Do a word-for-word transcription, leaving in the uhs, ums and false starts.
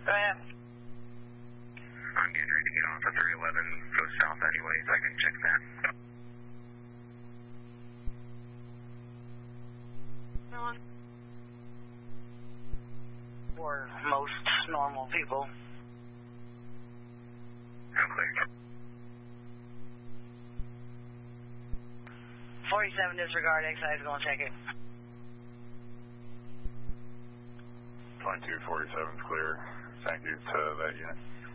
Go ahead. I'm getting ready to get off at three eleven. Go south anyways. I can check that. For most normal people. I'm clear. forty-seven disregard, X-I is going to check it. twenty-two forty-seven is clear. Thank you to that unit.